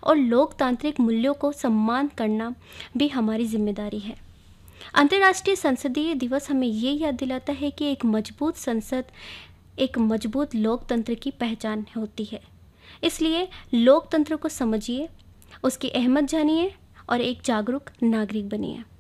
और लोकतांत्रिक मूल्यों को सम्मान करना भी हमारी जिम्मेदारी है। अंतर्राष्ट्रीय संसदीय दिवस हमें ये याद दिलाता है कि एक मजबूत संसद एक मजबूत लोकतंत्र की पहचान होती है। इसलिए लोकतंत्र को समझिए, उसकी अहमियत जानिए और एक जागरूक नागरिक बनिए।